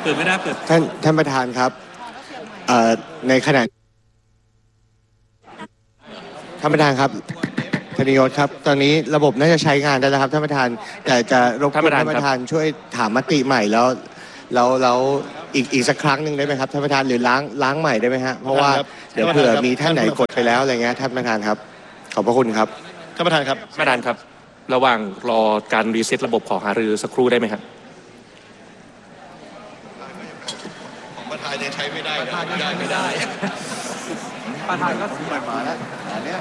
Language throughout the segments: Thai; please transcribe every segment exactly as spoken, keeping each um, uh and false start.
เปิดไม่ได้เปิดท่านท่านประธานครับในขณะท่านประธานครับธนิยศครับตอนนี้ระบบน่าจะใช้งานได้แล้วครับท่านประธานแต่จะรบกวนท่านประธานช่วยถามมติใหม่แล้วแล้วแล้วอีกอีกสักครั้งหนึ่งได้ไหมครับท่านประธานหรือล้างล้างใหม่ได้ไหมฮะเพราะว่าเดี๋ยวเผื่อมีท่านไหนกดไปแล้วอะไรเงี้ยท่านประธานครับขอบพระคุณครับท่านประธานครับท่านประธานครับระหว่างรอการรีเซ็ตระบบขอหารือสักครู่ได้ไหมครับของประธานยังใช้ไม่ได้ประธานไม่ได้ไม่ได้ประธานก็ส่งมาแล้วอันนี้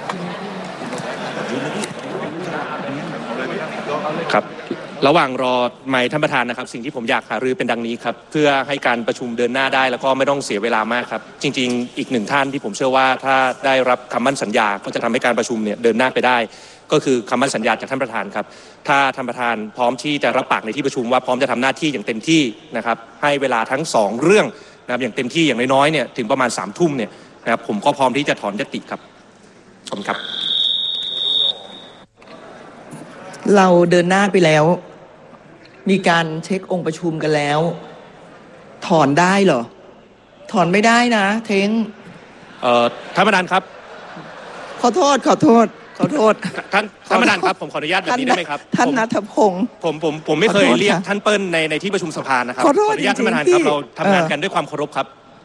ครับระหว่างรอไมค์ท่านประธานนะครับสิ่งที่ผมอยากหารือเป็นดังนี้ครับเพื่อให้การประชุมเดินหน้าได้แล้วก็ไม่ต้องเสียเวลามากครับจริงๆอีกหนึ่งท่านที่ผมเชื่อว่าถ้าได้รับคำมั่นสัญญาก็จะทำให้การประชุมเนี่ยเดินหน้าไปได้ก็คือคำมั่นสัญญาจากท่านประธานครับถ้าท่านประธานพร้อมที่จะรับปากในที่ประชุมว่าพร้อมจะทำหน้าที่อย่างเต็มที่นะครับให้เวลาทั้งสองเรื่องนะครับอย่างเต็มที่อย่างน้อยๆเนี่ยถึงประมาณสามทุ่มเนี่ยนะครับผมก็พร้อมที่จะถอนยติครับขอบคุณครับเราเดินหน้าไปแล้วมีการเช็คองค์ประชุมกันแล้วถอนได้เหรอถอนไม่ได้นะเท้งเอ่อท่านประธานครับขอโทษขอโทษขอโทษท่านท่านประธานครับผมขออนุญาตแบบนี้ได้ไหมครับท่านณัฐพงศ์ผมผมผมไม่เคยเรียกท่านเปิ้ลในในที่ประชุมสภานะครับขออนุญาตท่านประธานครับเราทำงานกันด้วยความเคารพครับ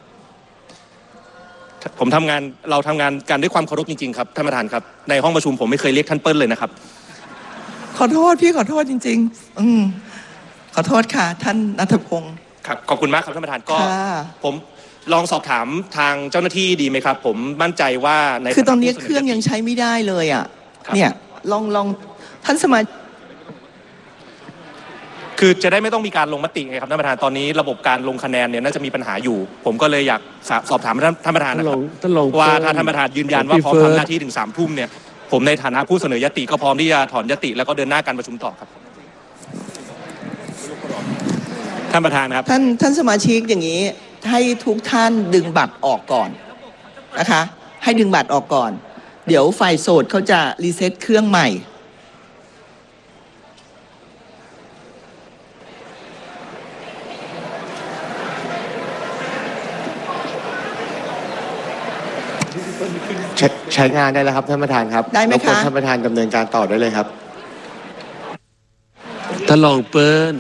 ผมทำงานเราทำงานกันด้วยความเคารพจริงๆครับท่านประธานครับในห้องประชุมผมไม่เคยเรียกท่านเปิ้ลเลยนะครับขอโทษพี่ขอโทษจริงๆอืมขอโทษค่ะท่านณัฐพงศ์ครับขอบคุณมากครับท่านประธานก็ผมลองสอบถามทางเจ้าหน้าที่ดีไหมครับผมมั่นใจว่าในคือตอนนี้เครื่องยังใช้ไม่ได้เลยอ่ะเนี่ยลองลองท่านสมาคือจะได้ไม่ต้องมีการลงมติไงครับท่านประธานตอนนี้ระบบการลงคะแนนเนี่ยน่าจะมีปัญหาอยู่ผมก็เลยอยากสอบถามท่านประธานนะครับว่าถ้าท่านประธานยืนยันว่าพร้อมทำหน้าที่ถึงสามทุ่มเนี่ยผมในฐานะผู้เสนอยติก็พร้อมที่จะถอนยติแล้วก็เดินหน้าการประชุมต่อครับท่านประธานครับท่านท่านสมาชิกอย่างนี้ให้ทุกท่านดึงบัตรออกก่อนนะคะให้ดึงบัตรออกก่อนเดี๋ยวฝ่ายโสดเขาจะรีเซ็ตเครื่องใหม่ใช้งานได้แล้วครับท่านประธานครับได้ไหมคะท่านประธานดำเนินการต่อได้เลยครับท่านรองเปิ้ล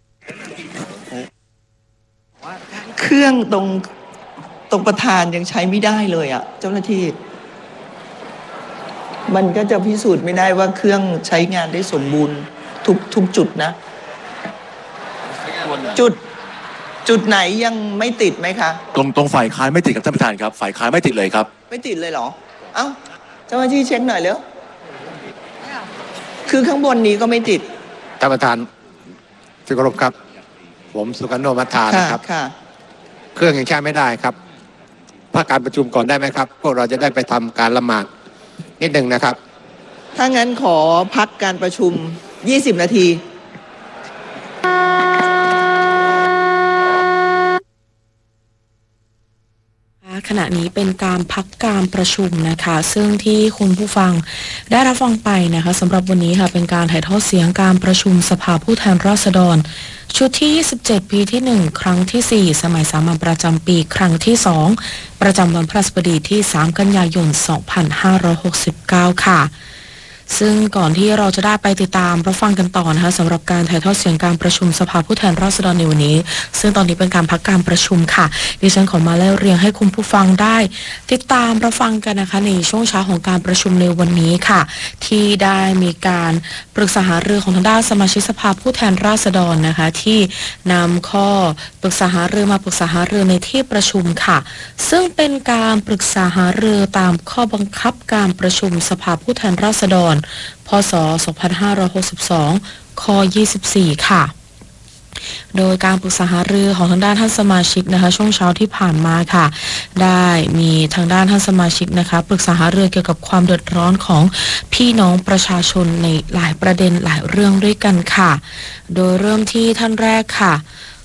เครื่องตรงตรงประธานยังใช้ไม่ได้เลยอ่ะเจ้าหน้าที่มันก็จะพิสูจน์ไม่ได้ว่าเครื่องใช้งานได้สมบูรณ์ทุกทุกจุดนะจุดจุดไหนยังไม่ติดไหมคะตรงตรงฝ่ายค้านไม่ติดกับท่านประธานครับฝ่ายค้านไม่ติดเลยครับไม่ติดเลยเหรอเอ้าเจ้าหน้าที่เช็คหน่อยเร็วคือข้างบนนี้ก็ไม่ติดท่านประธานที่เคารพครับผมสุกันโนมัทธานะครับเครื่องยังใช้ไม่ได้ครับพักการประชุมก่อนได้ไหมครับพวกเราจะได้ไปทำการละหมาดนิดหนึ่งนะครับถ้างั้นขอพักการประชุมยี่สิบนาทีขณะนี้เป็นการพักการประชุมนะคะซึ่งที่คุณผู้ฟังได้รับฟังไปนะคะสำหรับวันนี้ค่ะเป็นการถ่ายทอดเสียงการประชุมสภาผู้แทนราษฎรชุดที่ยี่สิบเจ็ดปีที่หนึ่งครั้งที่สี่สมัยสามัญประจำปีครั้งที่สองประจำวันพฤหัสบดีที่สามกันยายนสองพันห้าร้อยหกสิบเก้าค่ะซึ่งก่อนที่เราจะได้ไปติดตามรับฟังกันต่อนะคะสำหรับการถ่ายทอดเสียงการประชุมสภาผู้แทนราษฎรในวันนี้ซึ่งตอนนี้เป็นการพักการประชุมค่ะดิฉันขอมาเล่าเรียงให้คุณผู้ฟังได้ติดตามรับฟังกันนะคะในช่วงเช้าของการประชุมในวันนี้ค่ะที่ได้มีการปรึกษาหารือของทางด้านสมาชิกสภาผู้แทนราษฎรนะคะที่นำข้อปรึกษาหารือมาปรึกษาหารือในที่ประชุมค่ะซึ่งเป็นการปรึกษาหารือตามข้อบังคับการประชุมสภาผู้แทนราษฎรพ.ศ. สองพันห้าร้อยหกสิบสอง ข้อ ยี่สิบสี่ ค่ะโดยการปรึกษาหารือของทางด้านท่านสมาชิกนะคะช่วงเช้าที่ผ่านมาค่ะได้มีทางด้านท่านสมาชิกนะคะปรึกษาหารือเกี่ยวกับความเดือดร้อนของพี่น้องประชาชนในหลายประเด็นหลายเรื่องด้วยกันค่ะโดยเริ่มที่ท่านแรกค่ะ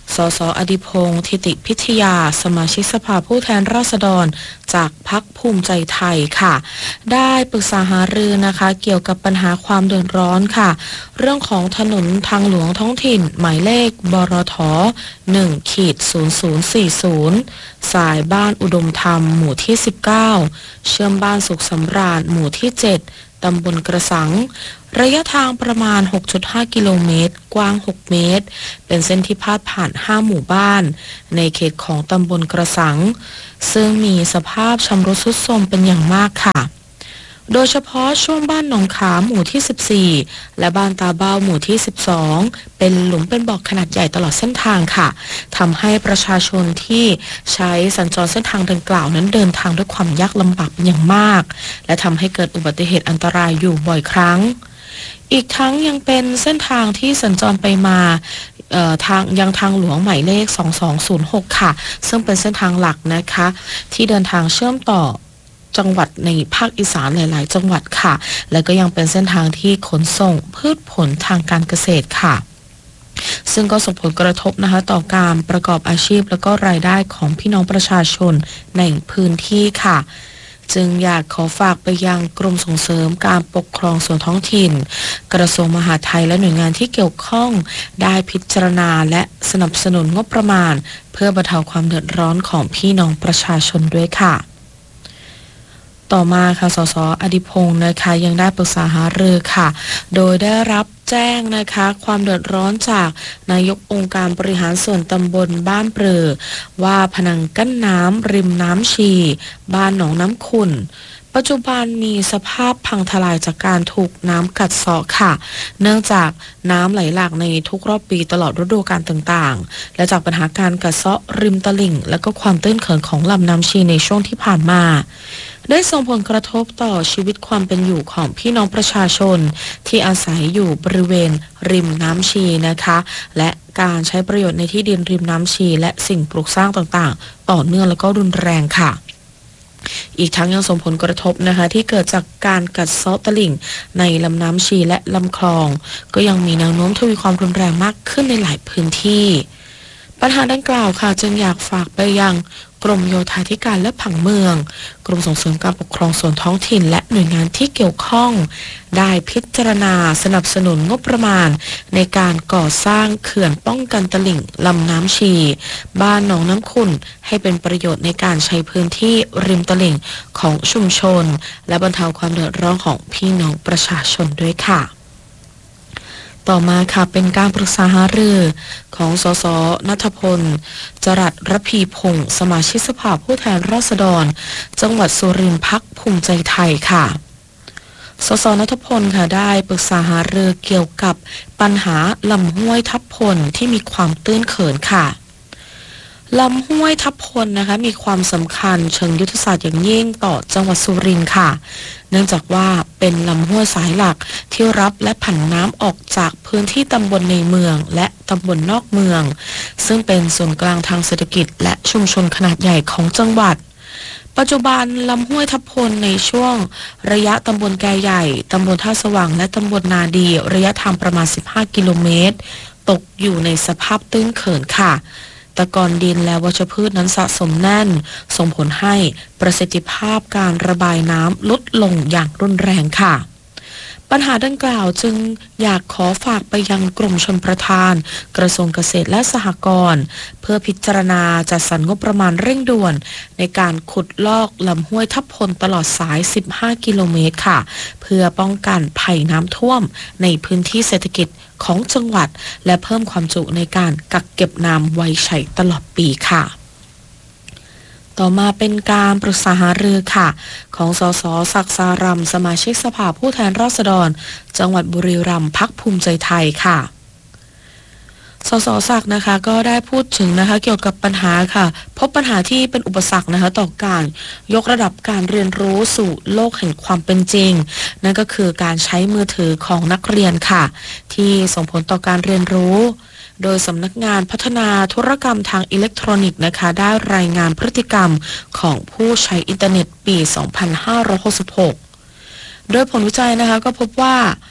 สสอดิพงษ์ทิติพิทยาสมาชิกสภาผู้แทนราษฎรจากพรรคภูมิใจไทยค่ะได้ปรึกษาหารือนะคะเกี่ยวกับปัญหาความเดือดร้อนค่ะเรื่องของถนนทางหลวงท้องถิ่นหมายเลขบรท หนึ่ง ศูนย์ ศูนย์ สี่ ศูนย์ สายบ้านอุดมธรรมหมู่ที่สิบเก้าเชื่อมบ้านสุขสำราญหมู่ที่เจ็ดตำบลกระสังระยะทางประมาณ หกจุดห้า กิโลเมตรกว้างหกเมตรเป็นเส้นที่พาดผ่านห้าหมู่บ้านในเขตของตำบลกระสังซึ่งมีสภาพชำรุดทรุดโทรมเป็นอย่างมากค่ะโดยเฉพาะช่วงบ้านหนองขาหมู่ที่สิบสี่และบ้านตาเบ้าหมู่ที่สิบสองเป็นหลุมเป็นบ่อขนาดใหญ่ตลอดเส้นทางค่ะทำให้ประชาชนที่ใช้สัญจรเส้นทางดังกล่าวนั้นเดินทางด้วยความยากลำบากเป็นอย่างมากและทำให้เกิดอุบัติเหตุอันตรายอยู่บ่อยครั้งอีกทั้งยังเป็นเส้นทางที่สัญจรไปมาทางยังทางหลวงหมายเลขสองสองศูนย์หกค่ะซึ่งเป็นเส้นทางหลักนะคะที่เดินทางเชื่อมต่อจังหวัดในภาคอีสานหลายๆจังหวัดค่ะและก็ยังเป็นเส้นทางที่ขนส่งพืชผลทางการเกษตรค่ะซึ่งก็ส่งผลกระทบนะคะต่อการประกอบอาชีพและก็รายได้ของพี่น้องประชาชนในพื้นที่ค่ะจึงอยากขอฝากไปยังกรมส่งเสริมการปกครองส่วนท้องถิ่นกระทรวงมหาดไทยและหน่วยงานที่เกี่ยวข้องได้พิจารณาและสนับสนุนงบประมาณเพื่อบรรเทาความเดือดร้อนของพี่น้องประชาชนด้วยค่ะต่อมาค่ะสสอดิพงษ์นะคะยังได้ปรึกษาหารือค่ะโดยได้รับแจ้งนะคะความเดือดร้อนจากนายกองค์การบริหารส่วนตำบลบ้านเปรือว่าผนังกั้นน้ำริมน้ำชีบ้านหนองน้ำขุ่นปัจจุบันมีสภาพพังทลายจากการถูกน้ำกัดเซาะค่ะเนื่องจากน้ำไหลหลากในทุกรอบปีตลอดฤดูกาลต่างๆและจากปัญหาการกัดเซาะริมตลิ่งและก็ความตื้นเขินของลำน้ำชีในช่วงที่ผ่านมาได้ส่งผลกระทบต่อชีวิตความเป็นอยู่ของพี่น้องประชาชนที่อาศัยอยู่บริเวณริมน้ำชีนะคะและการใช้ประโยชน์ในที่ดินริมน้ำชีและสิ่งปลูกสร้างต่างๆต่อเนื่องและก็รุนแรงค่ะอีกทั้งยังส่งผลกระทบนะคะที่เกิดจากการกัดเซาะตลิ่งในลำน้ำชีและลำคลองก็ยังมีแนวโน้มทวีความรุนแรงมากขึ้นในหลายพื้นที่ปัญหาดังกล่าวค่ะจึงอยากฝากไปยังกรมโยธาธิการและผังเมืองกรมส่งเสริมการปกครองส่วนท้องถิ่นและหน่วยงานที่เกี่ยวข้องได้พิจารณาสนับสนุนงบประมาณในการก่อสร้างเขื่อนป้องกันตลิ่งลำน้ำชีบ้านหนองน้ำขุ่นให้เป็นประโยชน์ในการใช้พื้นที่ริมตลิ่งของชุมชนและบรรเทาความเดือดร้อนของพี่น้องประชาชนด้วยค่ะต่อมาค่ะเป็นการปรึกษาหารือของสสณัฐพลจรัสระพีพงศ์สมาชิกสภาผู้แทนราษฎรจังหวัดสุรินทร์พรรคภูมิใจไทยค่ะสสณัฐพลค่ะได้ปรึกษาหารือเกี่ยวกับปัญหาลำห้วยทับพลที่มีความตื้นเขินค่ะลำห้วยทับพลนะคะมีความสำคัญเชิงยุทธศาสตร์อย่างยิ่งต่อจังหวัดสุรินทร์ค่ะเนื่องจากว่าเป็นลำห้วยสายหลักที่รับและผันน้ำออกจากพื้นที่ตำบลในเมืองและตำบลนอกเมืองซึ่งเป็นศูนย์กลางทางเศรษฐกิจและชุมชนขนาดใหญ่ของจังหวัดปัจจุบันลำห้วยทับพลในช่วงระยะตำบลแกใหญ่ตำบลท่าสว่างและตำบลนาดีระยะทางประมาณสิบห้ากิโลเมตรตกอยู่ในสภาพตื้นเขินค่ะตะกอนดินและวัชพืชนั้นสะสมแน่นส่งผลให้ประสิทธิภาพการระบายน้ำลดลงอย่างรุนแรงค่ะปัญหาดังกล่าวจึงอยากขอฝากไปยังกรมชลประทานกระทรวงเกษตรและสหกรณ์เพื่อพิจารณาจัดสรรงบประมาณเร่งด่วนในการขุดลอกลำห้วยทับพลตลอดสายสิบห้ากิโลเมตรค่ะเพื่อป้องกันภัยน้ำท่วมในพื้นที่เศรษฐกิจของจังหวัดและเพิ่มความจุในการกักเก็บน้ำไว้ใช้ตลอดปีค่ะต่อมาเป็นการปรึกษาหารือค่ะของสสศักดิ์สารัมสมาชิกสภาผู้แทนราษฎรจังหวัดบุรีรัมย์พรรคภูมิใจไทยค่ะสสศักดิ์นะคะก็ได้พูดถึงนะคะเกี่ยวกับปัญหาค่ะพบปัญหาที่เป็นอุปสรรคนะคะต่อการยกระดับการเรียนรู้สู่โลกแห่งความเป็นจริงนั่นก็คือการใช้มือถือของนักเรียนค่ะที่ส่งผลต่อการเรียนรู้โดยสำนักงานพัฒนาธุรกรรมทางอิเล็กทรอนิกส์นะคะได้รายงานพฤติกรรมของผู้ใช้อินเทอร์เน็ตปี สองพันห้าร้อยหกสิบหก โดยผลวิจัยนะคะก็พบว่า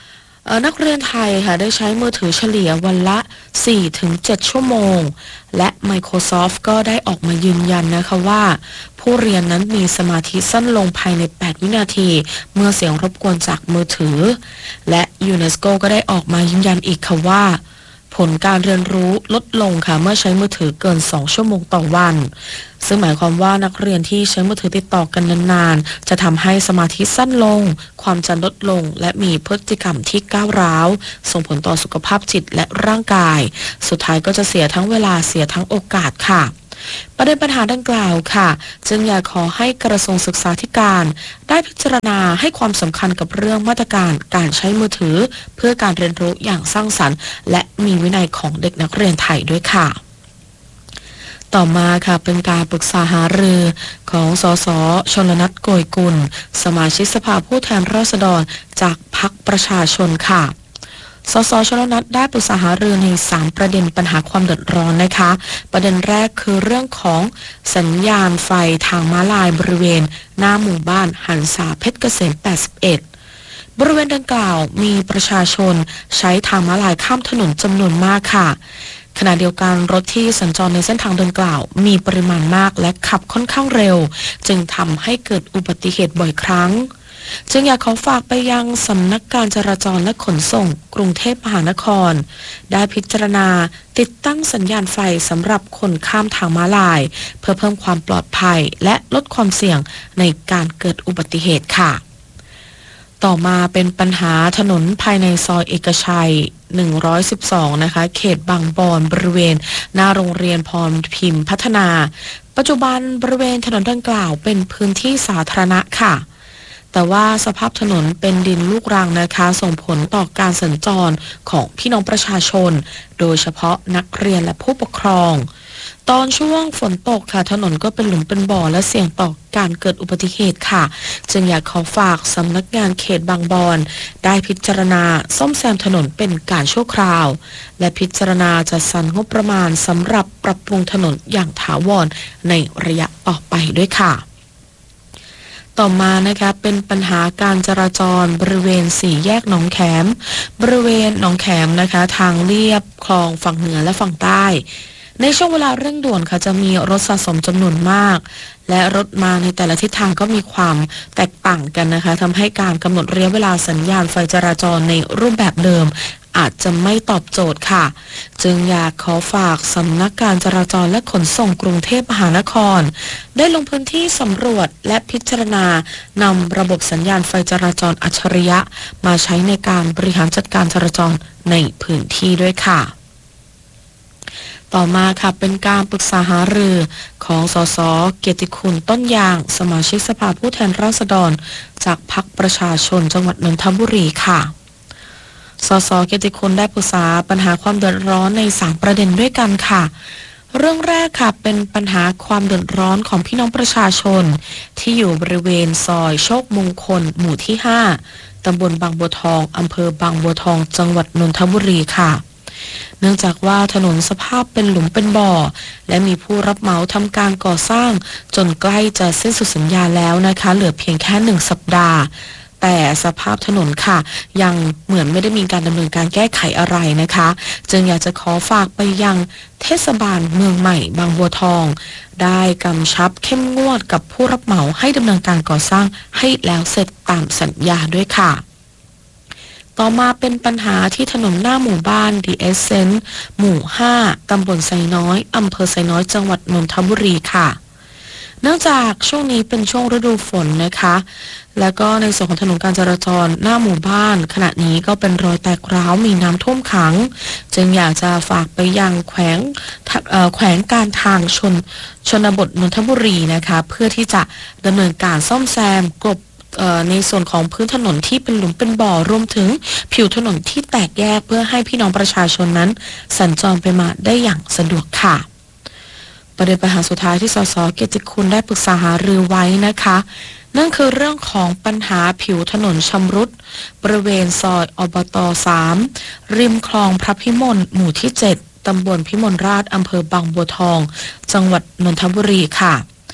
นักเรียนไทยค่ะได้ใช้มือถือเฉลี่ยวันละ สี่ถึงเจ็ด ชั่วโมงและ Microsoft ก็ได้ออกมายืนยันนะคะว่าผู้เรียนนั้นมีสมาธิสั้นลงภายใน แปด วินาทีเมื่อเสียงรบกวนจากมือถือและยูเนสโกก็ได้ออกมายืนยันอีกค่ะว่าผลการเรียนรู้ลดลงค่ะเมื่อใช้มือถือเกิน สอง ชั่วโมงต่อวันซึ่งหมายความว่านักเรียนที่ใช้มือถือติดต่อกันนานๆจะทำให้สมาธิสั้นลงความจำลดลงและมีพฤติกรรมที่ก้าวร้าวส่งผลต่อสุขภาพจิตและร่างกายสุดท้ายก็จะเสียทั้งเวลาเสียทั้งโอกาสค่ะประเด็นปัญหาดังกล่าวค่ะจึงอยากขอให้กระทรวงศึกษาธิการได้พิจารณาให้ความสำคัญกับเรื่องมาตรการการใช้มือถือเพื่อการเรียนรู้อย่างสร้างสรรค์และมีวินัยของเด็กนักเรียนไทยด้วยค่ะต่อมาค่ะเป็นการปรึกษาหารือของสสชลนัท โกยกุลสมาชิกสภาผู้แทนราษฎรจากพรรคประชาชนค่ะสสชลนัทได้ปรึกษาหารือในสามประเด็นปัญหาความเดือดร้อนนะคะประเด็นแรกคือเรื่องของสัญญาณไฟทางม้าลายบริเวณหน้าหมู่บ้านหันษาเพชรเกษมแปดสิบเอ็ดบริเวณดังกล่าวมีประชาชนใช้ทางม้าลายข้ามถนนจำนวนมากค่ะขณะเดียวกันรถที่สัญจรในเส้นทางดังกล่าวมีปริมาณมากและขับค่อนข้างเร็วจึงทำให้เกิดอุบัติเหตุบ่อยครั้งจึงอยากขอฝากไปยังสำนักการจราจรและขนส่งกรุงเทพมหานครได้พิจารณาติดตั้งสัญญาณไฟสำหรับคนข้ามทางม้าลายเพื่อเพิ่มความปลอดภัยและลดความเสี่ยงในการเกิดอุบัติเหตุค่ะต่อมาเป็นปัญหาถนนภายในซอยเอกชัยหนึ่งร้อยสิบสองนะคะเขตบางบอนบริเวณหน้าโรงเรียนพรพิมพ์พัฒนาปัจจุบันบริเวณถนนดังกล่าวเป็นพื้นที่สาธารณะค่ะแต่ว่าสภาพถนนเป็นดินลูกรังนะคะส่งผลต่อการสัญจรของพี่น้องประชาชนโดยเฉพาะนักเรียนและผู้ปกครองตอนช่วงฝนตกค่ะถนนก็เป็นหลุมเป็นบ่อและเสี่ยงต่อการเกิดอุบัติเหตุค่ะจึงอยากขอฝากสำนักงานเขตบางบอนได้พิจารณาซ่อมแซมถนนเป็นการชั่วคราวและพิจารณาจัดสรรงบประมาณสำหรับปรับปรุงถนนอย่างถาวรในระยะต่อไปด้วยค่ะต่อมานะคะเป็นปัญหาการจราจรบริเวณสี่แยกหนองแขมบริเวณหนองแขมนะคะทางเลียบคลองฝั่งเหนือและฝั่งใต้ในช่วงเวลาเร่งด่วนค่ะจะมีรถสะสมจำนวนมากและรถมาในแต่ละทิศทางก็มีความแตกต่างกันนะคะทำให้การกำหนดระยะเวลาสัญญาณไฟจราจรในรูปแบบเดิมอาจจะไม่ตอบโจทย์ค่ะจึงอยากขอฝากสำนักการจราจรและขนส่งกรุงเทพมหานครได้ลงพื้นที่สำรวจและพิจารณานำระบบสัญญาณไฟจราจรอัจฉริยะมาใช้ในการบริหารจัดการจราจรในพื้นที่ด้วยค่ะต่อมาค่ะเป็นการปรึกษาหารือของสสเกียรติคุณต้นยางสมาชิกสภาผู้แทนราษฎรจากพรรคประชาชนจังหวัดนนทบุรีค่ะสสเกียรติคุณได้ปรึกษาปัญหาความเดือดร้อนในสามประเด็นด้วยกันค่ะเรื่องแรกค่ะเป็นปัญหาความเดือดร้อนของพี่น้องประชาชนที่อยู่บริเวณซอยโชคมงคลหมู่ที่ห้าตำบลบางบัวทองอำเภอบางบัวทองจังหวัดนนทบุรีค่ะเนื่องจากว่าถนนสภาพเป็นหลุมเป็นบ่อและมีผู้รับเหมาทำการก่อสร้างจนใกล้จะสิ้นสุดสัญญาแล้วนะคะเหลือเพียงแค่หนึ่งสัปดาห์แต่สภาพถนนค่ะยังเหมือนไม่ได้มีการดำเนินการแก้ไขอะไรนะคะจึงอยากจะขอฝากไปยังเทศบาลเมืองใหม่บางบัวทองได้กำชับเข้มงวดกับผู้รับเหมาให้ดำเนินการก่อสร้างให้แล้วเสร็จตามสัญญาด้วยค่ะต่อมาเป็นปัญหาที่ถนนหน้าหมู่บ้านดีเอสเซนหมู่ห้าตำบลไซน้อยอำเภอไซน้อยจังหวัดนนทบุรีค่ะเนื่องจากช่วงนี้เป็นช่วงฤดูฝนนะคะแล้วก็ในส่วนของถนนการจราจรหน้าหมู่บ้านขณะนี้ก็เป็นรอยแตกร้าวมีน้ำท่วมขังจึงอยากจะฝากไปยังแขวงแขวงการทางชนชนบทนนทบุรีนะคะเพื่อที่จะดำเนินการซ่อมแซมกลบในส่วนของพื้นถนนที่เป็นหลุมเป็นบ่อรวมถึงผิวถนนที่แตกแยกเพื่อให้พี่น้องประชาชนนั้นสัญจรไปมาได้อย่างสะดวกค่ะประเด็นปัญหาสุดท้ายที่สสเกียรติคุณได้ปรึกษาหารือไว้นะคะนั่นคือเรื่องของปัญหาผิวถนนชำรุดบริเวณซอยอบตสามริมคลองพระพิมลหมู่ที่เจ็ดตำบลพิมลราชอำเภอบางบัวทองจังหวัดนนทบุรีค่ะโ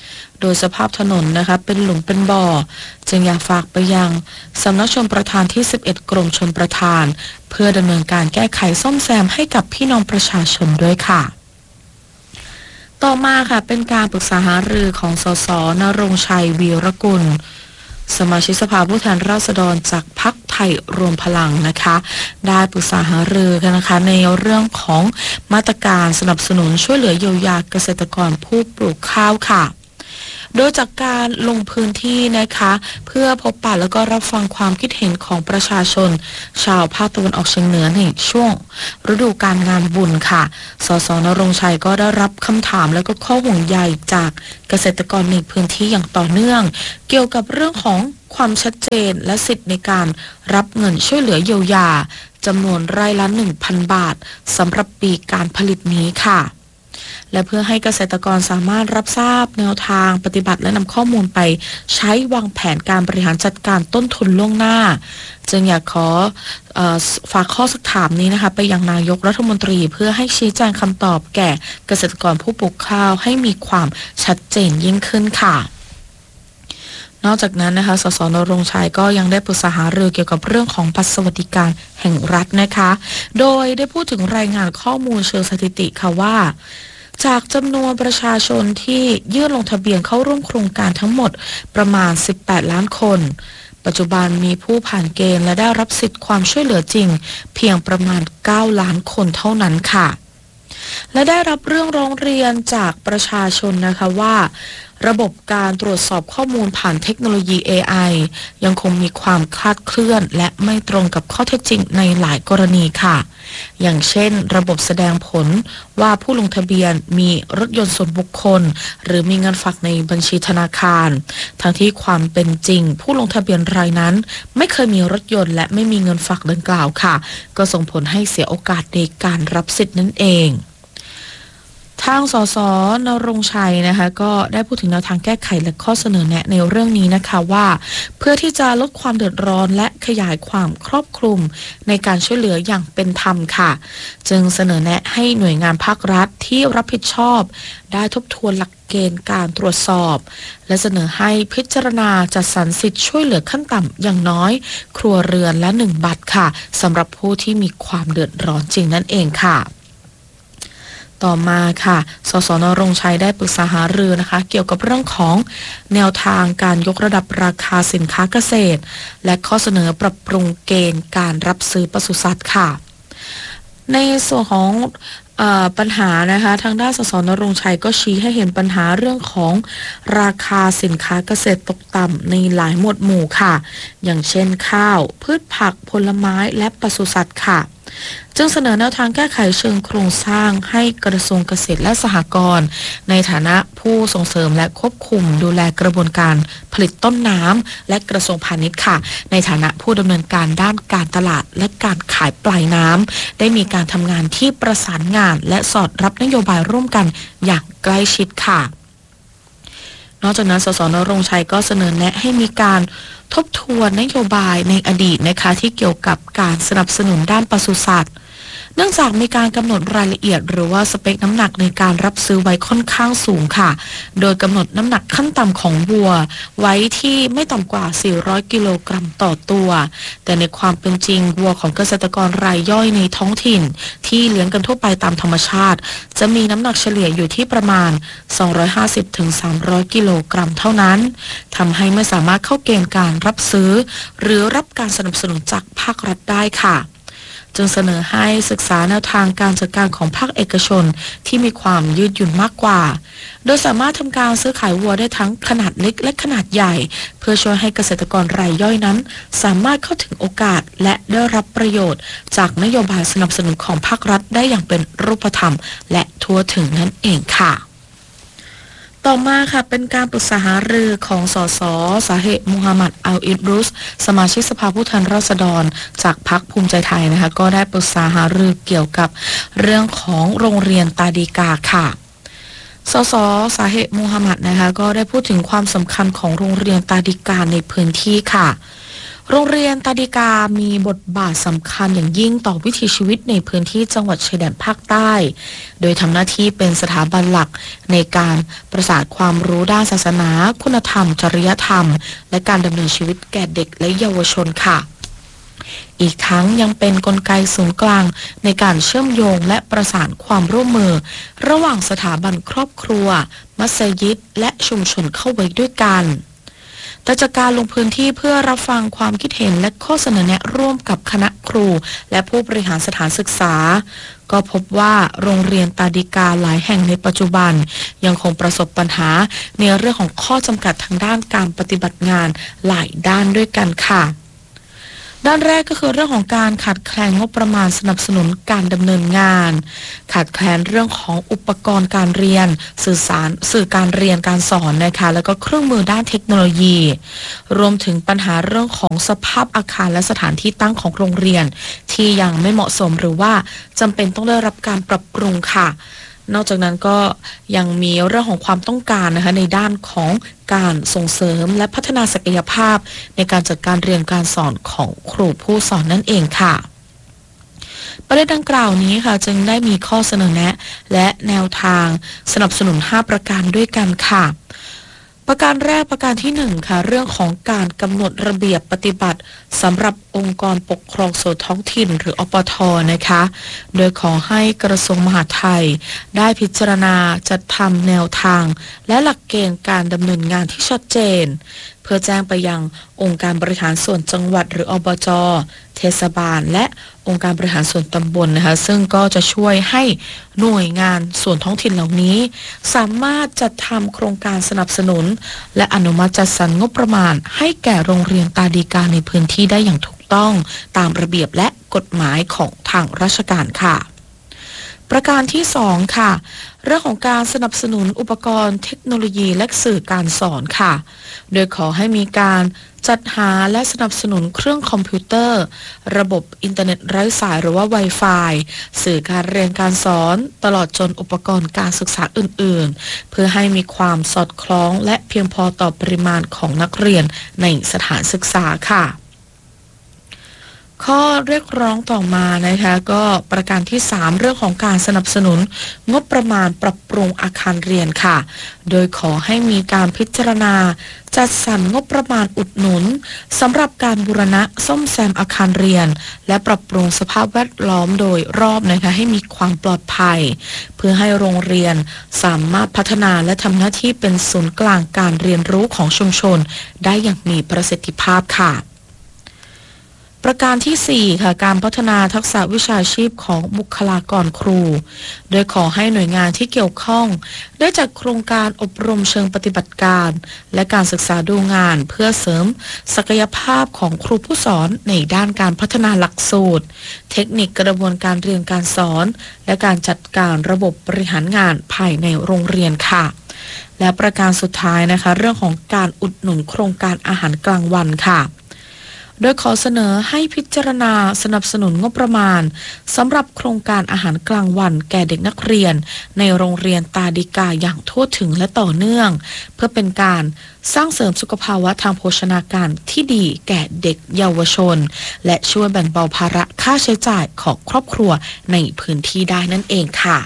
โดยสภาพถนนนะคะเป็นหลุมเป็นบ่อจึงอยากฝากไปยังสำนักชลประทานที่สิบเอ็ดกรมชลประทานเพื่อดำเนินการแก้ไขซ่อมแซมให้กับพี่น้องประชาชนด้วยค่ะต่อมาค่ะเป็นการปรึกษาหารือของสสณรงค์ชัยวีรกุลสมาชิกสภาผู้แทนราษฎรจากพรรคไทยรวมพลังนะคะได้ปรึกษาหารือกันนะคะในเรื่องของมาตรการสนับสนุนช่วยเหลือเยียวยาเกษตรกรผู้ปลูกข้าวค่ะโดยจากการลงพื้นที่นะคะเพื่อพบปะแล้วก็รับฟังความคิดเห็นของประชาชนชาวภาคตะวันออกเฉียงเหนือในช่วงฤดูการงานบุญค่ะสสณรงค์ชัยก็ได้รับคำถามแล้วก็ข้อห่วงใยจากเกษตรกรในพื้นที่อย่างต่อเนื่องเกี่ยวกับเรื่องของความชัดเจนและสิทธิ์ในการรับเงินช่วยเหลือเยียวยาจำนวนไร่ละ หนึ่งพัน บาทสำหรับปีการผลิตนี้ค่ะและเพื่อให้เกษตรกรสามารถรับทราบแนวทางปฏิบัติและนำข้อมูลไปใช้วางแผนการบริหารจัดการต้นทุนล่วงหน้าจึงอยากขอเอ่อฝากข้อสักถามนี้นะคะไปยังนายกรัฐมนตรีเพื่อให้ชี้แจงคำตอบแก่เกษตรกรผู้ปลูกข้าวให้มีความชัดเจนยิ่งขึ้นค่ะนอกจากนั้นนะคะสสณรงค์ชัยก็ยังได้ปรึกษาหารือเกี่ยวกับเรื่องของบัตรสวัสดิการแห่งรัฐนะคะโดยได้พูดถึงรายงานข้อมูลเชิงสถิติค่ะว่าจากจำนวนประชาชนที่ยื่นลงทะเบียนเข้าร่วมโครงการทั้งหมดประมาณสิบแปดล้านคนปัจจุบันมีผู้ผ่านเกณฑ์และได้รับสิทธิความช่วยเหลือจริงเพียงประมาณเก้าล้านคนเท่านั้นค่ะและได้รับเรื่องร้องเรียนจากประชาชนนะคะว่าระบบการตรวจสอบข้อมูลผ่านเทคโนโลยี เอ ไอ ยังคงมีความคลาดเคลื่อนและไม่ตรงกับข้อเท็จจริงในหลายกรณีค่ะอย่างเช่นระบบแสดงผลว่าผู้ลงทะเบียนมีรถยนต์ส่วนบุคคลหรือมีเงินฝากในบัญชีธนาคารทั้งที่ความเป็นจริงผู้ลงทะเบียนรายนั้นไม่เคยมีรถยนต์และไม่มีเงินฝากดังกล่าวค่ะก็ส่งผลให้เสียโอกาสในการรับสิทธินั่นเองทางสสณรงค์ชัยนะคะก็ได้พูดถึงแนวทางแก้ไขและข้อเสนอแนะในเรื่องนี้นะคะว่าเพื่อที่จะลดความเดือดร้อนและขยายความครอบคลุมในการช่วยเหลืออย่างเป็นธรรมค่ะจึงเสนอแนะให้หน่วยงานภาครัฐที่รับผิดชอบได้ทบทวนหลักเกณฑ์การตรวจสอบและเสนอให้พิจารณาจัดสรรสิทธิ์ช่วยเหลือขั้นต่ำอย่างน้อยครัวเรือนละหนึ่งบัตรค่ะสำหรับผู้ที่มีความเดือดร้อนจริงนั่นเองค่ะต่อมาค่ะสสณรงค์ชัยได้ปรึกษาหารือนะคะเกี่ยวกับเรื่องของแนวทางการยกระดับราคาสินค้าเกษตรและข้อเสนอปรับปรุงเกณฑ์การรับซื้อปศุสัตว์ค่ะในส่วนของเอ่อปัญหานะคะทางด้านสสณรงค์ชัยก็ชี้ให้เห็นปัญหาเรื่องของราคาสินค้าเกษตรตกต่ำในหลายหมวดหมู่ค่ะอย่างเช่นข้าวพืชผักผลไม้และปศุสัตว์ค่ะจึงเสนอแนวทางแก้ไขเชิงโครงสร้างให้กระทรวงเกษตรและสหกรณ์ในฐานะผู้ส่งเสริมและควบคุมดูแลกระบวนการผลิตต้นน้ำและกระทรวงพาณิชย์ค่ะในฐานะผู้ดำเนินการด้านการตลาดและการขายปลายน้ำได้มีการทำงานที่ประสานงานและสอดรับนโยบายร่วมกันอย่างใกล้ชิดค่ะนอกจากนั้นสสณรงค์ชัยก็เสนอแนะให้มีการทบทวนนโยบายในอดีตนะคะที่เกี่ยวกับการสนับสนุนด้านปศุสัตว์เนื่องจากมีการกำหนดรายละเอียดหรือว่าสเปคน้ำหนักในการรับซื้อไว้ค่อนข้างสูงค่ะโดยกำหนดน้ำหนักขั้นต่ำของวัวไว้ที่ไม่ต่ำกว่าสี่ร้อยกิโลกรัมต่อตัวแต่ในความเป็นจริงวัวของเกษตรกรรายย่อยในท้องถิ่นที่เลี้ยงกันทั่วไปตามธรรมชาติจะมีน้ำหนักเฉลี่ยอยู่ที่ประมาณสองร้อยห้าสิบถึงสามร้อยกิโลกรัมเท่านั้นทำให้ไม่สามารถเข้าเกณฑ์การรับซื้อหรือรับการสนับสนุนจากภาครัฐได้ค่ะจึงเสนอให้ศึกษาแนวทางการจัดการของภาคเอกชนที่มีความยืดหยุ่นมากกว่าโดยสามารถทำการซื้อขายวัวได้ทั้งขนาดเล็กและขนาดใหญ่เพื่อช่วยให้เกษตรกรรายย่อยนั้นสามารถเข้าถึงโอกาสและได้รับประโยชน์จากนโยบายสนับสนุนของภาครัฐได้อย่างเป็นรูปธรรมและทั่วถึงนั่นเองค่ะต่อมาค่ะเป็นการปรึกษาหารือของสสสาเหตุมูฮัมหมัดอัลอิดรุสสมาชิกสภาผู้แทนราษฎรจากพรรคภูมิใจไทยนะคะก็ได้ปรึกษาหารือเกี่ยวกับเรื่องของโรงเรียนตาดีกาค่ะสสสาเหตุมูฮัมหมัดนะคะก็ได้พูดถึงความสำคัญของโรงเรียนตาดีกาในพื้นที่ค่ะโรงเรียนตาดิกามีบทบาทสำคัญอย่างยิ่งต่อวิถีชีวิตในพื้นที่จังหวัดชายแดนภาคใต้โดยทำหน้าที่เป็นสถาบันหลักในการประสานความรู้ด้านศาสนาคุณธรรมจริยธรรมและการดำเนินชีวิตแก่เด็กและเยาวชนค่ะอีกทั้งยังเป็นกลไกศูนย์กลางในการเชื่อมโยงและประสานความร่วมมือระหว่างสถาบันครอบครัวมัสยิดและชุมชนเข้าไว้ด้วยกันแต่จากการลงพื้นที่เพื่อรับฟังความคิดเห็นและข้อเสนอแนะร่วมกับคณะครูและผู้บริหารสถานศึกษาก็พบว่าโรงเรียนตาดิกาหลายแห่งในปัจจุบันยังคงประสบปัญหาในเรื่องของข้อจำกัดทางด้านการปฏิบัติงานหลายด้านด้วยกันค่ะด้านแรกก็คือเรื่องของการขาดแคลนงบประมาณสนับสนุนการดำเนินงานขาดแคลนเรื่องของอุปกรณ์การเรียนสื่อสารสื่อการเรียนการสอนนะคะแล้วก็เครื่องมือด้านเทคโนโลยีรวมถึงปัญหาเรื่องของสภาพอาคารและสถานที่ตั้งของโรงเรียนที่ยังไม่เหมาะสมหรือว่าจำเป็นต้องได้รับการปรับปรุงค่ะนอกจากนั้นก็ยังมีเรื่องของความต้องการนะคะในด้านของการส่งเสริมและพัฒนาศักยภาพในการจัดการเรียนการสอนของครูผู้สอนนั่นเองค่ะประเด็นดังกล่าวนี้ค่ะจึงได้มีข้อเสนอแนะและแนวทางสนับสนุนห้าประการด้วยกันค่ะประการแรกประการที่หนึ่งค่ะเรื่องของการกำหนดระเบียบปฏิบัติสำหรับองค์กรปกครองส่วนท้องถิ่นหรืออปท.นะคะโดยขอให้กระทรวงมหาดไทยได้พิจารณาจัดทำแนวทางและหลักเกณฑ์การดำเนินงานที่ชัดเจนเพื่อแจ้งไปยังองค์การบริหารส่วนจังหวัดหรืออบจ.เทศบาลและองค์การบริหารส่วนตำบลนะคะซึ่งก็จะช่วยให้หน่วยงานส่วนท้องถิ่นเหล่านี้สามารถจัดทำโครงการสนับสนุนและอนุมัติจัดสรรงบประมาณให้แก่โรงเรียนตาดีกาในพื้นที่ได้อย่างถูกต้องตามระเบียบและกฎหมายของทางราชการค่ะประการที่สองค่ะเรื่องของการสนับสนุนอุปกรณ์เทคโนโลยีและสื่อการสอนค่ะโดยขอให้มีการจัดหาและสนับสนุนเครื่องคอมพิวเตอร์ระบบอินเทอร์เน็ตไร้สายหรือว่า Wi-Fi สื่อการเรียนการสอนตลอดจนอุปกรณ์การศึกษาอื่นๆเพื่อให้มีความสอดคล้องและเพียงพอต่อปริมาณของนักเรียนในสถานศึกษาค่ะข้อเรียกร้องต่อมานะคะก็ประการที่สามเรื่องของการสนับสนุนงบประมาณปรับปรุงอาคารเรียนค่ะโดยขอให้มีการพิจารณาจัดสรรงบประมาณอุดหนุนสำหรับการบูรณะซ่อมแซมอาคารเรียนและปรับปรุงสภาพแวดล้อมโดยรอบนะคะให้มีความปลอดภัยเพื่อให้โรงเรียนสามารถพัฒนาและทำหน้าที่เป็นศูนย์กลางการเรียนรู้ของชุมชนได้อย่างมีประสิทธิภาพค่ะประการที่สี่ค่ะการพัฒนาทักษะวิชาชีพของบุคลากรครูโดยขอให้หน่วยงานที่เกี่ยวข้องได้จัดโครงการอบรมเชิงปฏิบัติการและการศึกษาดูงานเพื่อเสริมศักยภาพของครูผู้สอนในด้านการพัฒนาหลักสูตรเทคนิคกระบวนการเรียนการสอนและการจัดการระบบบริหารงานภายในโรงเรียนค่ะและประการสุดท้ายนะคะเรื่องของการอุดหนุนโครงการอาหารกลางวันค่ะโดยขอเสนอให้พิจารณาสนับสนุนงบประมาณสำหรับโครงการอาหารกลางวันแก่เด็กนักเรียนในโรงเรียนตาดิกาอย่างทั่วถึงและต่อเนื่องเพื่อเป็นการสร้างเสริมสุขภาวะทางโภชนาการที่ดีแก่เด็กเยาวชนและช่วยแบ่งเบาภาระค่าใช้จ่ายของครอบครัวในพื้นที่ได้นั่นเองค่ะ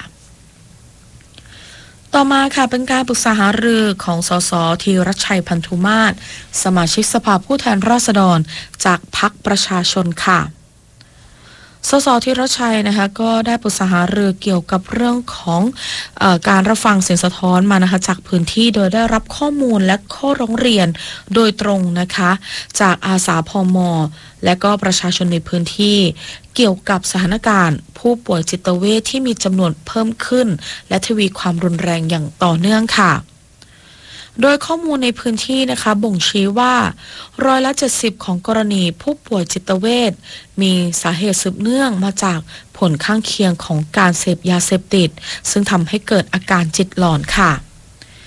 ต่อมาค่ะเป็นการปรึกษาหารือของสสธีรชัยพันธุมาศสมาชิกสภาผู้แทนราษฎรจากพรรคประชาชนค่ะสสธีรชัยนะคะก็ได้ปรึกษาหารือเกี่ยวกับเรื่องของเอ่อการรับฟังเสียงสะท้อนมานะคะจากพื้นที่โดยได้รับข้อมูลและข้อร้องเรียนโดยตรงนะคะจากอาสาพม.และก็ประชาชนในพื้นที่เกี่ยวกับสถานการณ์ผู้ป่วยจิตเวชที่มีจำนวนเพิ่มขึ้นและทวีความรุนแรงอย่างต่อเนื่องค่ะโดยข้อมูลในพื้นที่นะคะบ่งชี้ว่าร้อยละเจ็ดสิบของกรณีผู้ป่วยจิตเวชมีสาเหตุสืบเนื่องมาจากผลข้างเคียงของการเสพยาเสพติดซึ่งทำให้เกิดอาการจิตหลอนค่ะ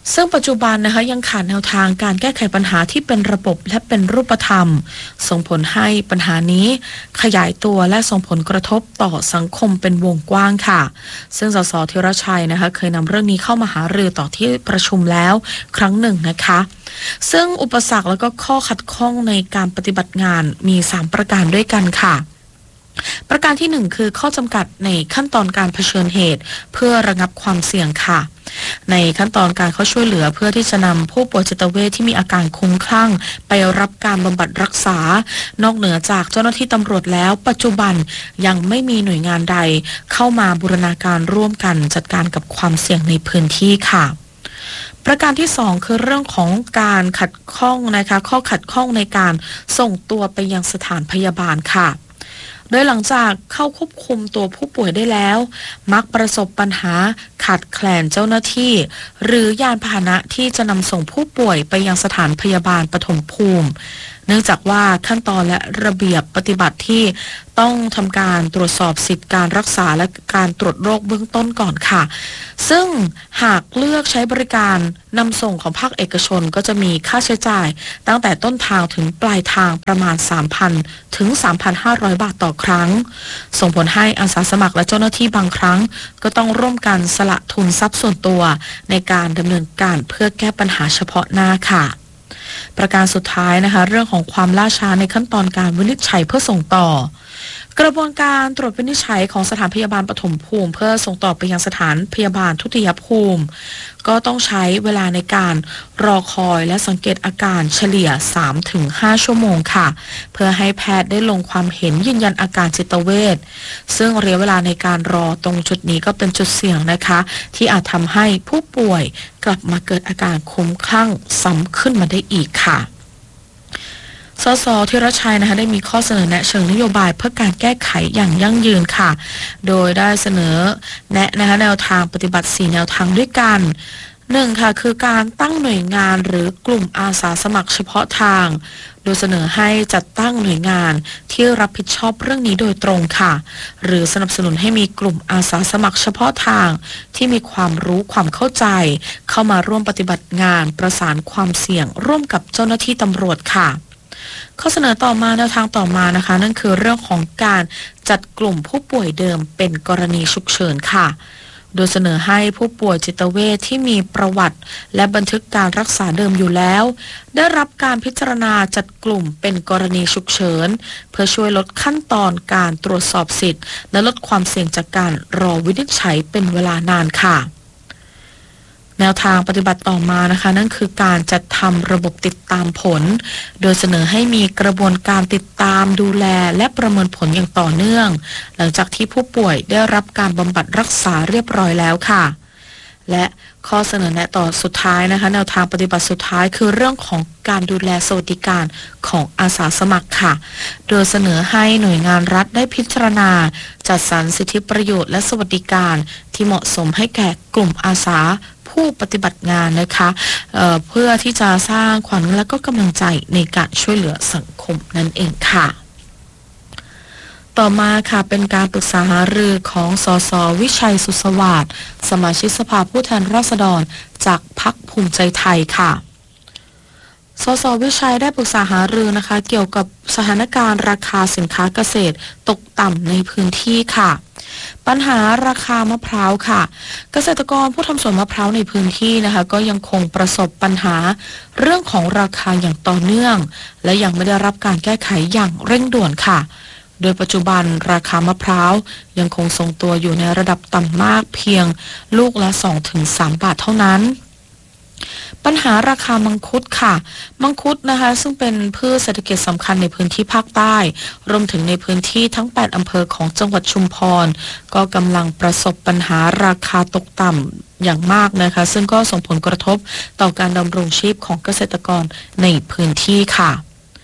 ซึ่งปัจจุบันนะคะยังขาดแนวทางการแก้ไขปัญหาที่เป็นระบบและเป็นรูปธรรมส่งผลให้ปัญหานี้ขยายตัวและส่งผลกระทบต่อสังคมเป็นวงกว้างค่ะซึ่งสสธีรชัยนะคะเคยนำเรื่องนี้เข้ามาหารือต่อที่ประชุมแล้วครั้งหนึ่งนะคะซึ่งอุปสรรคและก็ข้อขัดข้องในการปฏิบัติงานมีสามประการด้วยกันค่ะประการที่หนึ่งคือข้อจำกัดในขั้นตอนการเผชิญเหตุเพื่อระงับความเสี่ยงค่ะในขั้นตอนการเข้าช่วยเหลือเพื่อที่จะนำผู้ป่วยจิตเวชที่มีอาการคลุ้มคลั่งไปรับการบำบัดรักษานอกเหนือจากเจ้าหน้าที่ตำรวจแล้วปัจจุบันยังไม่มีหน่วยงานใดเข้ามาบูรณาการร่วมกันจัดการกับความเสี่ยงในพื้นที่ค่ะประการที่สองคือเรื่องของการขัดข้องนะคะข้อขัดข้องในการส่งตัวไปยังสถานพยาบาลค่ะโดยหลังจากเข้าควบคุมตัวผู้ป่วยได้แล้วมักประสบปัญหาขาดแคลนเจ้าหน้าที่หรือยานพาหนะที่จะนำส่งผู้ป่วยไปยังสถานพยาบาลปฐมภูมิเนื่องจากว่าขั้นตอนและระเบียบปฏิบัติที่ต้องทำการตรวจสอบสิทธิการรักษาและการตรวจโรคเบื้องต้นก่อนค่ะซึ่งหากเลือกใช้บริการนำส่งของภาคเอกชนก็จะมีค่าใช้จ่ายตั้งแต่ต้นทางถึงปลายทางประมาณ สามพัน ถึง สามพันห้าร้อย บาทต่อครั้งส่งผลให้อาสาสมัครและเจ้าหน้าที่บางครั้งก็ต้องร่วมกันสละทุนทรัพย์ส่วนตัวในการดำเนินการเพื่อแก้ปัญหาเฉพาะหน้าค่ะประการสุดท้ายนะคะเรื่องของความล่าช้าในขั้นตอนการวินิจฉัยเพื่อส่งต่อกระบวนการตรวจวินิจฉัยของสถานพยาบาลปฐมภูมิเพื่อส่งต่อไปยังสถานพยาบาลทุติยภูมิก็ต้องใช้เวลาในการรอคอยและสังเกตอาการเฉลี่ย สามถึงห้า ชั่วโมงค่ะเพื่อให้แพทย์ได้ลงความเห็นยืนยันอาการจิตเวชซึ่งระยะเวลาในการรอตรงจุดนี้ก็เป็นจุดเสี่ยงนะคะที่อาจทำให้ผู้ป่วยกลับมาเกิดอาการคลุ้มคลั่งซ้ำขึ้นมาได้อีกค่ะสสธีรชัยนะคะได้มีข้อเสนอแนะเชิงนโยบายเพื่อการแก้ไขอย่างยั่งยืนค่ะโดยได้เสนอแนะนะคะแนวทางปฏิบัติสี่แนวทางด้วยกันหนึ่งค่ะคือการตั้งหน่วยงานหรือกลุ่มอาสาสมัครเฉพาะทางโดยเสนอให้จัดตั้งหน่วยงานที่รับผิดชอบเรื่องนี้โดยตรงค่ะหรือสนับสนุนให้มีกลุ่มอาสาสมัครเฉพาะทางที่มีความรู้ความเข้าใจเข้ามาร่วมปฏิบัติงานประสานความเสี่ยงร่วมกับเจ้าหน้าที่ตำรวจค่ะข้อเสนอต่อมาแนวทางต่อมานะคะนั่นคือเรื่องของการจัดกลุ่มผู้ป่วยเดิมเป็นกรณีฉุกเฉินค่ะโดยเสนอให้ผู้ป่วยจิตเวชที่มีประวัติและบันทึกการรักษาเดิมอยู่แล้วได้รับการพิจารณาจัดกลุ่มเป็นกรณีฉุกเฉินเพื่อช่วยลดขั้นตอนการตรวจสอบสิทธิ์และลดความเสี่ยงจากการรอวินิจฉัยเป็นเวลานานค่ะแนวทางปฏิบัติต่อมานะคะนั่นคือการจัดทำระบบติดตามผลโดยเสนอให้มีกระบวนการติดตามดูแลและประเมินผลอย่างต่อเนื่องหลังจากที่ผู้ป่วยได้รับการบำบัดรักษาเรียบร้อยแล้วค่ะและข้อเสนอแนะต่อสุดท้ายนะคะแนวทางปฏิบัติสุดท้ายคือเรื่องของการดูแลสวัสดิการของอาสาสมัครค่ะโดยเสนอให้หน่วยงานรัฐได้พิจารณาจัดสรรสิทธิประโยชน์และสวัสดิการที่เหมาะสมให้แก่กลุ่มอาสาผู้ปฏิบัติงานนะคะเอ่อเพื่อที่จะสร้างขวัญและก็กำลังใจในการช่วยเหลือสังคมนั่นเองค่ะต่อมาค่ะเป็นการปรึกษาหารือของสสวิชัยสุสวัสดิ์สมาชิกสภาผู้แทนราษฎรจากพรรคภูมิใจไทยค่ะสสวิชัยได้ปรึกษาหารือนะคะเกี่ยวกับสถานการณ์ราคาสินค้าเกษตรตกต่ำในพื้นที่ค่ะปัญหาราคามะพร้าวค่ะเกษตรกรผู้ทำสวนมะพร้าวในพื้นที่นะคะก็ยังคงประสบปัญหาเรื่องของราคาอย่างต่อเนื่องและยังไม่ได้รับการแก้ไขอย่างเร่งด่วนค่ะโดยปัจจุบันราคามะพร้าวยังคงทรงตัวอยู่ในระดับต่ำมากเพียงลูกละ สองถึงสาม บาทเท่านั้นปัญหาราคามังคุดค่ะมังคุดนะคะซึ่งเป็นพืชเศรษฐกิจสำคัญในพื้นที่ภาคใต้รวมถึงในพื้นที่ทั้งแปดอำเภอของจังหวัดชุมพรก็กำลังประสบปัญหาราคาตกต่ำอย่างมากนะคะซึ่งก็ส่งผลกระทบต่อการดำรงชีพของเกษตรกรในพื้นที่ค่ะ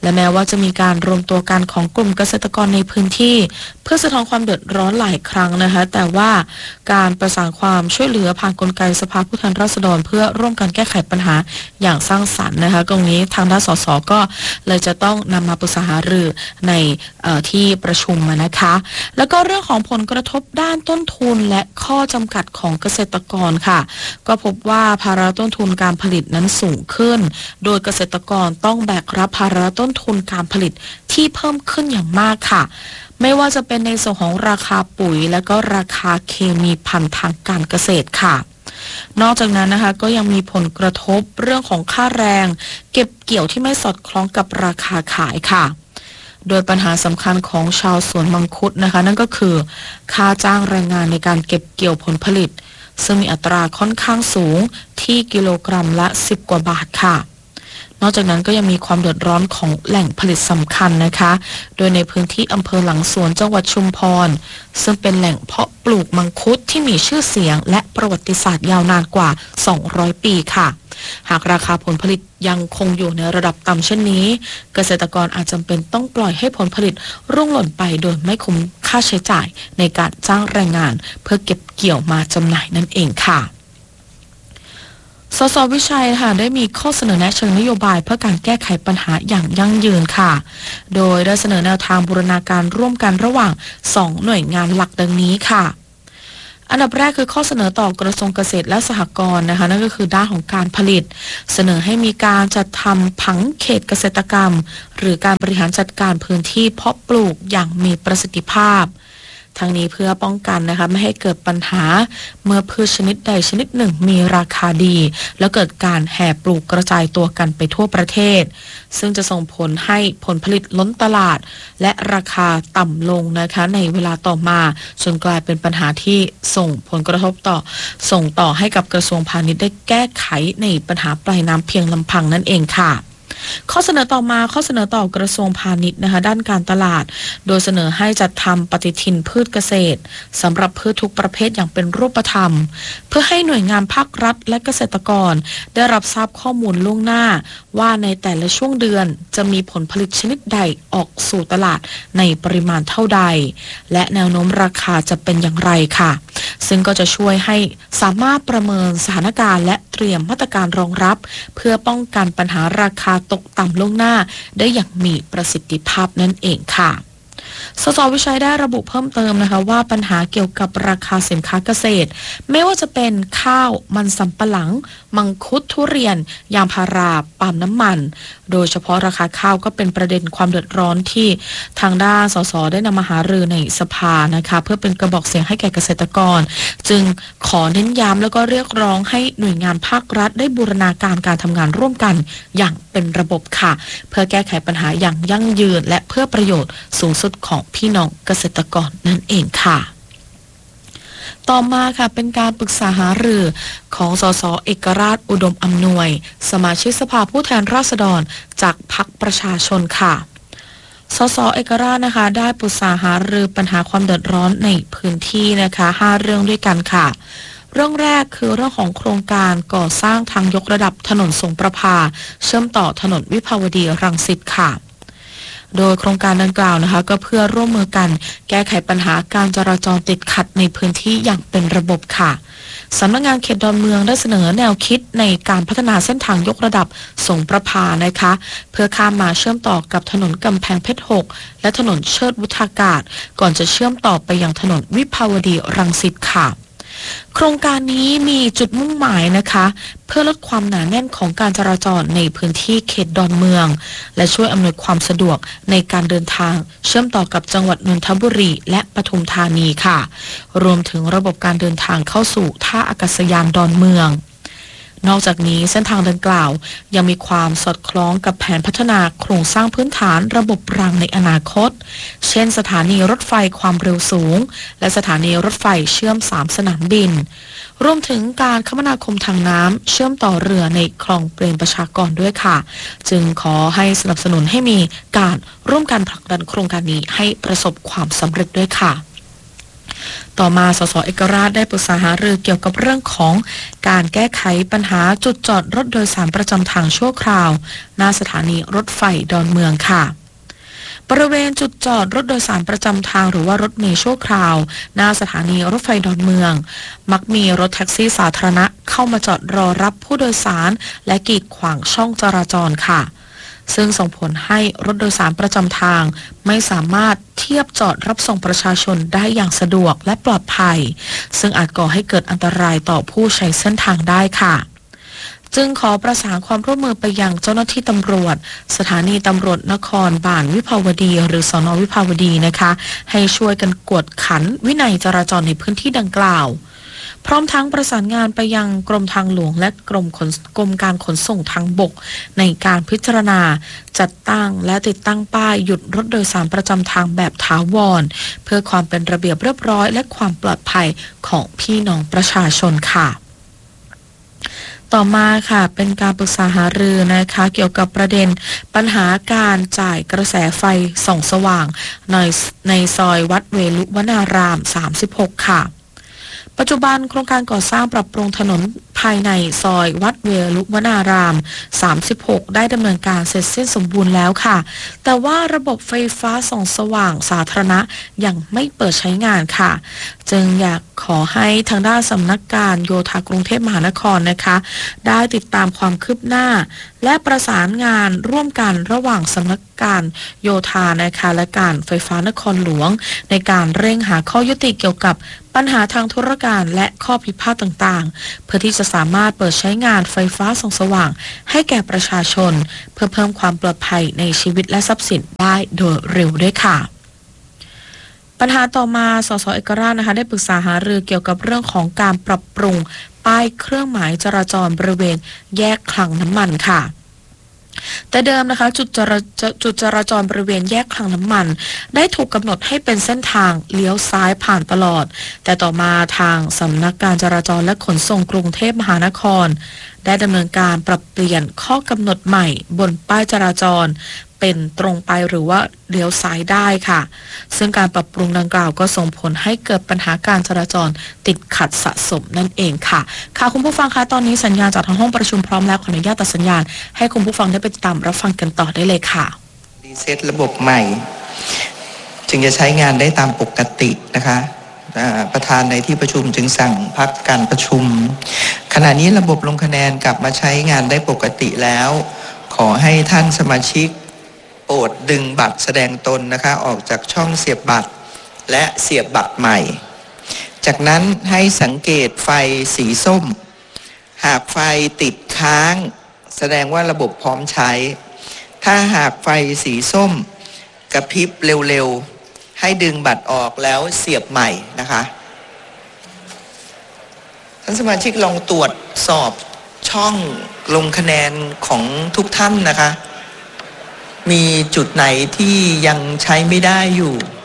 และแม้ว่าจะมีการรวมตัวกันของกลุ่มเกษตรกรในพื้นที่เพื่อสะท้อนความเดือดร้อนหลายครั้งนะคะแต่ว่าการประสานความช่วยเหลือผ่านกลไกสภาผู้แทนราษฎรเพื่อร่วมกันแก้ไขปัญหาอย่างสร้างสรรค์นะคะตรงนี้ทางด้านสสก็เลยจะต้องนำมาปรึกษาหารือในที่ประชุมนะคะแล้วก็เรื่องของผลกระทบด้านต้นทุนและข้อจำกัดของเกษตรกรค่ะก็พบว่าภาระต้นทุนการผลิตนั้นสูงขึ้นโดยเกษตรกรต้องแบกรับภาระต้นทุนการผลิตที่เพิ่มขึ้นอย่างมากค่ะไม่ว่าจะเป็นในส่วนของราคาปุ๋ยและก็ราคาเคมีภัณฑ์ทางการเกษตรค่ะนอกจากนั้นนะคะก็ยังมีผลกระทบเรื่องของค่าแรงเก็บเกี่ยวที่ไม่สอดคล้องกับราคาขายค่ะโดยปัญหาสำคัญของชาวสวนมังคุดนะคะนั่นก็คือค่าจ้างแรงงานในการเก็บเกี่ยวผลผลิตซึ่งมีอัตราค่อนข้างสูงที่กิโลกรัมละสิบกว่าบาทค่ะนอกจากนั้นก็ยังมีความเดือดร้อนของแหล่งผลิตสำคัญนะคะโดยในพื้นที่อำเภอหลังสวนจังหวัดชุมพรซึ่งเป็นแหล่งเพาะปลูกมังคุดที่มีชื่อเสียงและประวัติศาสตร์ยาวนานกว่าสองร้อยปีค่ะหากราคาผลผลิตยังคงอยู่ในระดับต่ำเช่นนี้เกษตรกรอาจจำเป็นต้องปล่อยให้ผลผลิตร่วงหล่นไปโดยไม่คุ้มค่าใช้จ่ายในการจ้างแรงงานเพื่อเก็บเกี่ยวมาจำหน่ายนั่นเองค่ะสสวิชัยค่ะได้มีข้อเสนอแนะเชิงนโยบายเพื่อการแก้ไขปัญหาอย่างยั่งยืนค่ะโดยได้เสนอแนวทางบูรณาการร่วมกันระหว่างสองหน่วยงานหลักดังนี้ค่ะอันดับแรกคือข้อเสนอต่อกระทรวงเกษตรและสหกรณ์นะคะนั่นก็คือด้านของการผลิตเสนอให้มีการจัดทำผังเขตเกษตรกรรมหรือการบริหารจัดการพื้นที่เพาะปลูกอย่างมีประสิทธิภาพทั้งนี้เพื่อป้องกันนะคะไม่ให้เกิดปัญหาเมื่อพืชชนิดใดชนิดหนึ่งมีราคาดีแล้วเกิดการแห่ปลูกกระจายตัวกันไปทั่วประเทศซึ่งจะส่งผลให้ผลผลิตล้นตลาดและราคาต่ำลงนะคะในเวลาต่อมาจนกลายเป็นปัญหาที่ส่งผลกระทบต่อส่งต่อให้กับกระทรวงพาณิชย์ได้แก้ไขในปัญหาปลายน้ำเพียงลำพังนั่นเองค่ะข้อเสนอต่อมาข้อเสนอต่อกระทรวงพาณิชย์นะคะด้านการตลาดโดยเสนอให้จัดทำปฏิทินพืชเกษตรสำหรับพืชทุกประเภทอย่างเป็นรูปธรรมเพื่อให้หน่วยงานภาครัฐและเกษตรกรได้รับทราบข้อมูลล่วงหน้าว่าในแต่ละช่วงเดือนจะมีผลผลิตชนิดใดออกสู่ตลาดในปริมาณเท่าใดและแนวโน้มราคาจะเป็นอย่างไรค่ะซึ่งก็จะช่วยให้สามารถประเมินสถานการณ์และเตรียมมาตรการรองรับเพื่อป้องกันปัญหาราคาตกต่ำล่วงหน้าได้อย่างมีประสิทธิภาพนั่นเองค่ะสสวิชัยได้ระบุเพิ่มเติมนะคะว่าปัญหาเกี่ยวกับราคาสินค้าเกษตรไม่ว่าจะเป็นข้าวมันสำปะหลังมังคุดทุเรียนยางพาราปาล์มน้ำมันโดยเฉพาะราคาข้าวก็เป็นประเด็นความเดือดร้อนที่ทางด้านสสได้นำมาหารือในสภานะคะเพื่อเป็นกระบอกเสียงให้แก่เกษตรกรจึงขอเน้นย้ำแล้วก็เรียกร้องให้หน่วยงานภาครัฐได้บูรณาการการทำงานร่วมกันอย่างเป็นระบบค่ะเพื่อแก้ไขปัญหาอย่างยั่งยืนและเพื่อประโยชน์สูงสุดของพี่น้องเกษตรกรนั่นเองค่ะต่อมาค่ะเป็นการปรึกษาหารือของสสเอกราชอุดมอำนวยสมาชิกสภาผู้แทนราษฎรจากพรรคประชาชนค่ะสสเอกราชนะคะได้ปรึกษาหารือปัญหาความเดือดร้อนในพื้นที่นะคะห้าเรื่องด้วยกันค่ะเรื่องแรกคือเรื่องของโครงการก่อสร้างทางยกระดับถนนสงประภาเชื่อมต่อถนนวิภาวดีรังสิตค่ะโดยโครงการดังกล่าวนะคะก็เพื่อร่วมมือกันแก้ไขปัญหาการจราจรติดขัดในพื้นที่อย่างเป็นระบบค่ะสำนักงานเขตดอนเมืองได้เสนอแนวคิดในการพัฒนาเส้นทางยกระดับสงประภานะคะเพื่อข้ามมาเชื่อมต่อกับถนนกำแพงเพชรหกและถนนเชิดวุฒากาศก่อนจะเชื่อมต่อไปยังถนนวิภาวดีรังสิตค่ะโครงการนี้มีจุดมุ่งหมายนะคะเพื่อลดความหนาแน่นของการจราจรในพื้นที่เขตดอนเมืองและช่วยอำนวยความสะดวกในการเดินทางเชื่อมต่อกับจังหวัดนนทบุรีและปทุมธานีค่ะรวมถึงระบบการเดินทางเข้าสู่ท่าอากาศยานดอนเมืองนอกจากนี้เส้นทางดังกล่าวยังมีความสอดคล้องกับแผนพัฒนาโครงสร้างพื้นฐานระบบรางในอนาคตเช่นสถานีรถไฟความเร็วสูงและสถานีรถไฟเชื่อมสามสนามบินรวมถึงการคมนาคมทางน้ำเชื่อมต่อเรือในคลองเปรมประชากรด้วยค่ะจึงขอให้สนับสนุนให้มีการร่วมกันผลักดันโครงการนี้ให้ประสบความสำเร็จด้วยค่ะต่อมาสสเอกราชได้ปรึกษาหารือเกี่ยวกับเรื่องของการแก้ไขปัญหาจุดจอดรถโดยสารประจำทางชั่วคราวหน้าสถานีรถไฟดอนเมืองค่ะบริเวณจุดจอดรถโดยสารประจำทางหรือว่ารถเมล์ชั่วคราวหน้าสถานีรถไฟดอนเมืองมักมีรถแท็กซี่สาธารณะเข้ามาจอดรอรับผู้โดยสารและกีดขวางช่องจราจรค่ะซึ่งส่งผลให้รถโดยสารประจำทางไม่สามารถเทียบจอดรับส่งประชาชนได้อย่างสะดวกและปลอดภัยซึ่งอาจก่อให้เกิดอันตรายต่อผู้ใช้เส้นทางได้ค่ะจึงขอประสานความร่วมมือไปยังเจ้าหน้าที่ตำรวจสถานีตำรวจนครบาลวิภาวดีหรือสน.วิภาวดีนะคะให้ช่วยกันกวดขันวินัยจราจรในพื้นที่ดังกล่าวพร้อมทั้งประสานงานไปยังกรมทางหลวงและกรมขนกรมการขนส่งทางบกในการพิจารณาจัดตั้งและติดตั้งป้ายหยุดรถโดยสารประจำทางแบบถาวรเพื่อความเป็นระเบียบเรียบร้อยและความปลอดภัยของพี่น้องประชาชนค่ะต่อมาค่ะเป็นการปรึกษาหารือนะคะเกี่ยวกับประเด็นปัญหาการจ่ายกระแสไฟส่องสว่างในในซอยวัดเวลุวนารามสามสิบหกค่ะปัจจุบันโครงการก่อสร้างปรับปรุงถนนภายในซอยวัดเวลุวนารามสามสิบหกได้ดำเนินการเสร็จสิ้นสมบูรณ์แล้วค่ะแต่ว่าระบบไฟฟ้าส่องสว่างสาธารณะยังไม่เปิดใช้งานค่ะจึงอยากขอให้ทางด้านสำนักการโยธากรุงเทพมหานครนะคะได้ติดตามความคืบหน้าและประสานงานร่วมกันระหว่างสำนักการโยธานะคะและการไฟฟ้านครหลวงในการเร่งหาข้อยุติเกี่ยวกับปัญหาทางธุรการและข้อพิพาทต่างๆเพื่อที่จะสามารถเปิดใช้งานไฟฟ้าส่องสว่างให้แก่ประชาชนเพื่อเพิ่มความปลอดภัยในชีวิตและทรัพย์สินได้โดยเร็วด้วยค่ะปัญหาต่อมาสสเอกราชนะคะได้ปรึกษาหารือเกี่ยวกับเรื่องของการปรับปรุงป้ายเครื่องหมายจราจรบริเวณแยกคลังน้ำมันค่ะแต่เดิมนะคะจุดจราจุดจราจรบริเวณแยกคลังน้ำมันได้ถูกกำหนดให้เป็นเส้นทางเลี้ยวซ้ายผ่านตลอดแต่ต่อมาทางสำนักการจราจรและขนส่งกรุงเทพมหานครได้ดำเนินการปรับเปลี่ยนข้อกำหนดใหม่บนป้ายจราจรเป็นตรงไปหรือว่าเลี้ยวซ้ายได้ค่ะซึ่งการปรับปรุงดังกล่าวก็ส่งผลให้เกิดปัญหาการจราจรติดขัดสะสมนั่นเองค่ะค่ะคุณผู้ฟังคะตอนนี้สัญญาณจากทางห้องประชุมพร้อมแล้วขออนุญาตตัดสัญญาณให้คุณผู้ฟังได้ไปติดตามรับฟังกันต่อได้เลยค่ะรีเซ็ตระบบใหม่จึงจะใช้งานได้ตามปกตินะคะประธานในที่ประชุมจึงสั่งพักการประชุมขณะนี้ระบบลงคะแนนกลับมาใช้งานได้ปกติแล้วขอให้ท่านสมาชิกโปรดดึงบัตรแสดงตนนะคะออกจากช่องเสียบบัตรและเสียบบัตรใหม่จากนั้นให้สังเกตไฟสีส้มหากไฟติดค้างแสดงว่าระบบพร้อมใช้ถ้าหากไฟสีส้มกระพริบเร็วๆให้ดึงบัตรออกแล้วเสียบใหม่นะคะท่านสมาชิกลองตรวจสอบช่องลงคะแนนของทุกท่านนะคะมีจุดไหนที่ยังใช้ไม่ได้อยู่